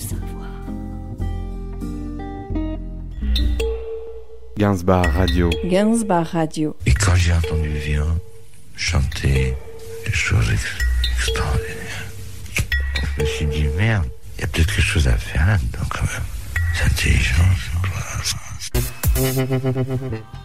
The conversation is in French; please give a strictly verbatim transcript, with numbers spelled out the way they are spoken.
savoir. Gainsbar Radio. Gainsbar Radio. Et quand j'ai entendu Vian chanter des choses ex- extraordinaires, je me suis dit, merde, il y a peut-être quelque chose à faire là-dedans quand même. C'est intelligent.